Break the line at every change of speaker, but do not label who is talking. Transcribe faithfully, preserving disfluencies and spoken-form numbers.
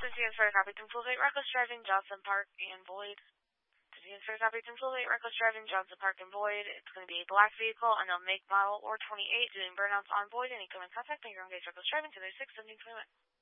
to transfer a copy to full date, reckless driving, Johnson Park, and Boyd. To transfer a copy to full date, reckless driving, Johnson Park, and Boyd. It's going to be a black vehicle, unknown make, model, or twenty-eight, doing burnouts on Boyd. Any come in contact, and you're engaged reckless driving to their six seventeen twenty-one.